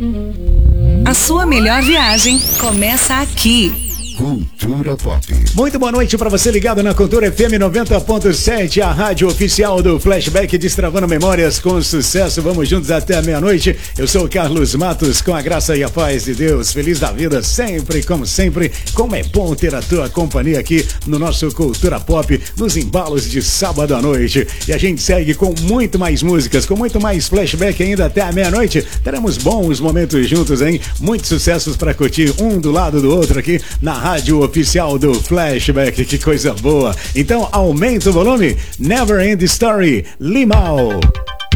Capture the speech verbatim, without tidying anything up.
A sua melhor viagem começa aqui. Cultura Pop. Muito boa noite para você ligado na Cultura F M noventa ponto sete, a rádio oficial do Flashback, destravando memórias com sucesso. Vamos juntos até a meia-noite. Eu sou o Carlos Matos, com a graça e a paz de Deus. Feliz da vida sempre, como sempre. Como é bom ter a tua companhia aqui no nosso Cultura Pop, nos embalos de sábado à noite. E a gente segue com muito mais músicas, com muito mais flashback ainda até a meia-noite. Teremos bons momentos juntos, hein? Muitos sucessos para curtir um do lado do outro aqui na rádio oficial do Flashback. Que coisa boa. Então aumenta o volume. Never End Story, Limao.